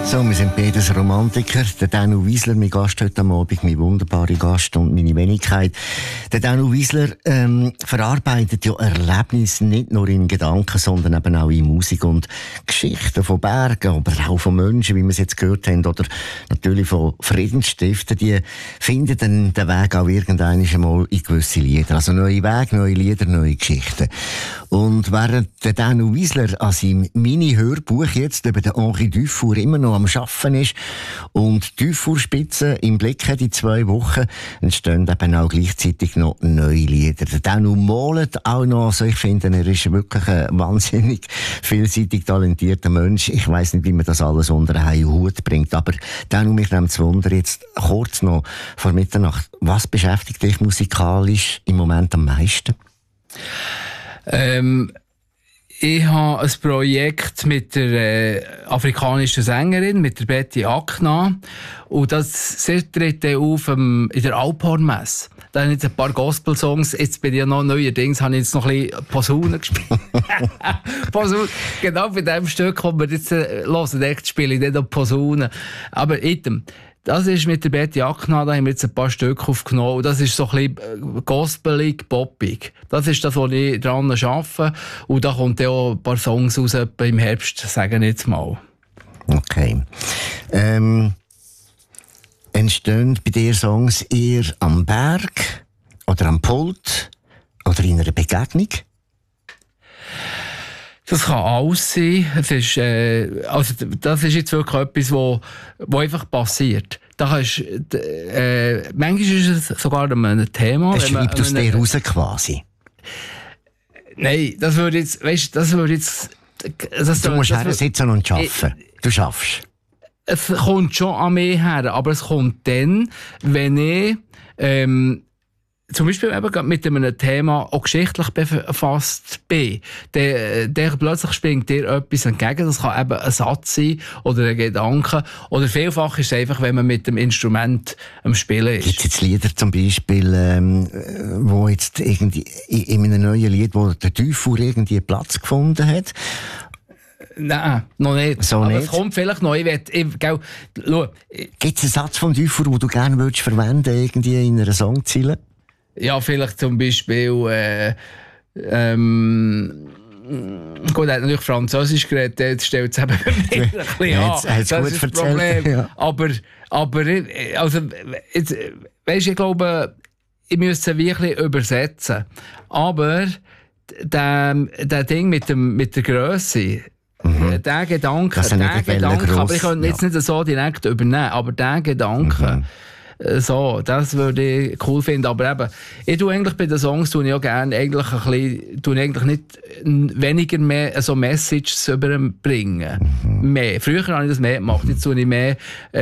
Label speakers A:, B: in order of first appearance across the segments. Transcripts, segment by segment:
A: So, wir sind beides Romantiker. Der Danu Wiesler, mein Gast heute Abend, mein wunderbarer Gast und meine Wenigkeit. Der Danu Wiesler verarbeitet ja Erlebnisse nicht nur in Gedanken, sondern eben auch in Musik und Geschichten von Bergen, aber auch von Menschen, wie wir es jetzt gehört haben, oder natürlich von Friedensstiften. Die finden dann den Weg auch irgendwann einmal in gewisse Lieder. Also neue Wege, neue Lieder, neue Geschichten. Und während der Danu Wiesler an seinem Mini-Hörbuch jetzt über den Henri Dufour immer noch am Arbeiten ist und die Dufour-Spitze im Blick hat in 2 Wochen, entstehen eben auch gleichzeitig noch neue Lieder. Der Danu malt auch noch, also ich finde, er ist wirklich ein wahnsinnig vielseitig talentierter Mensch. Ich weiss nicht, wie man das alles unter einen Hut bringt, aber Danu, mich nimmt es Wunder, jetzt kurz noch vor Mitternacht, was beschäftigt dich musikalisch im Moment am meisten?
B: Ich habe ein Projekt mit der afrikanischen Sängerin, mit der Betty Akna. Und das tritt auf in der Alphornmesse. Da habe ich jetzt ein paar Gospel-Songs. Jetzt bin ich ja noch neuerdings, habe ich jetzt noch ein bisschen Posaunen gespielt. Posaunen. Genau bei dem Stück, das wir jetzt hören, spiele ich nicht noch Posaunen. Aber item. Das ist mit der Betty Akna, da haben wir jetzt ein paar Stücke aufgenommen. Das ist so ein bisschen gospelig, poppig. Das ist das, wo ich dran arbeite. Und da kommt dann auch ein paar Songs raus, etwa im Herbst, sagen wir jetzt mal.
A: Okay. Entstehen bei dir Songs eher am Berg oder am Pult oder in einer Begegnung?
B: Das kann alles sein. Es ist, das ist jetzt wirklich etwas, wo einfach passiert. Da kannst, manchmal ist es sogar ein Thema.
A: Es schreibt aus dir raus quasi.
B: Nein, das würde jetzt, weißt, das würde jetzt...
A: Du musst hersitzen und arbeiten. Du schaffst.
B: Es kommt schon an mich her, aber es kommt dann, wenn ich... zum Beispiel eben mit einem Thema auch geschichtlich befasst bin, der plötzlich springt dir etwas entgegen. Das kann eben ein Satz sein oder ein Gedanke. Oder vielfach ist es einfach, wenn man mit dem Instrument am Spielen ist.
A: Gibt es jetzt Lieder zum Beispiel, wo jetzt irgendwie in einem neuen Lied, wo der Dufour irgendwie Platz gefunden hat?
B: Nein, noch nicht.
A: So
B: aber
A: nicht.
B: Es kommt vielleicht noch. Gibt
A: es einen Satz vom Dufour, den du gerne würdest verwenden, irgendwie in einer Songzeile?
B: Ja, vielleicht zum Beispiel, gut, er hat natürlich Französisch geredet, jetzt stellt es eben bei mir ein bisschen an. Das ist das Problem. Ja. Aber also, jetzt, weißt, ich glaube, ich müsste es wirklich übersetzen. Aber der Ding mit der Grösse, der Gedanke, aber ich könnte jetzt nicht so direkt übernehmen, aber der Gedanke, so, das würde ich cool finden. Aber eben, ich tue eigentlich bei den Songs tue ich auch gerne eigentlich ein bisschen, tue eigentlich nicht weniger mehr so Messages überbringen. Mehr. Früher habe ich das mehr gemacht. Jetzt tue ich mehr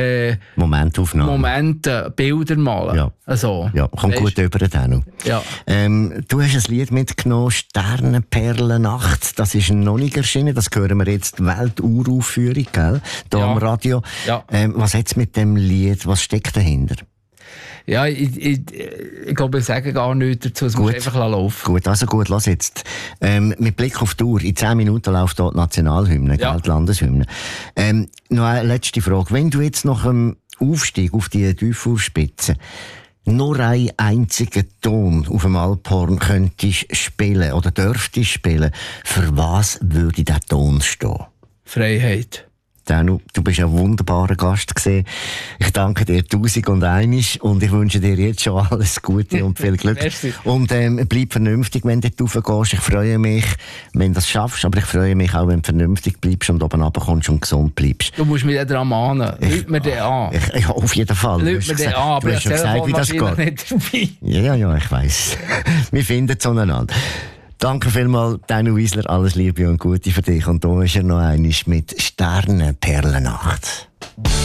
B: Momente, Bilder malen.
A: Ja.
B: Also,
A: ja, kommt gut über den.
B: Ja.
A: Du hast ein Lied mitgenommen, Sternenperlennacht. Das ist noch nicht erschienen. Das hören wir jetzt, Welturaufführung, gell? Hier am Radio. Ja. Was hat es mit dem Lied? Was steckt dahinter?
B: Ja, ich glaube, ich sage gar nichts dazu. Es muss einfach laufen.
A: Gut, also gut, lass jetzt. Mit Blick auf die Uhr, in 10 Minuten läuft dort die Nationalhymne, ja. Die Landeshymne. Noch eine letzte Frage. Wenn du jetzt nach dem Aufstieg auf die Dufour-Spitze nur einen einzigen Ton auf dem Alphorn könntest spielen oder dürftest spielen, für was würde dieser Ton stehen?
B: Freiheit.
A: Danu, du bist ein wunderbarer Gast gewesen. Ich danke dir 1001 und ich wünsche dir jetzt schon alles Gute und viel Glück. Und bleib vernünftig, wenn du dort raufgehst. Ich freue mich, wenn du das schaffst, aber ich freue mich auch, wenn du vernünftig bleibst und oben runterkommst und gesund bleibst.
B: Du musst mich daran mahnen. Lüt mir den an.
A: Ja, auf jeden Fall.
B: Lüt mir den an, aber
A: du hast schon gesagt, wie das geht. Ja, ich weiss. Wir finden zueinander. Danke vielmals, Danu Wiesler. Alles Liebe und Gute für dich. Und da ist er noch einmal mit Sternenperlennacht.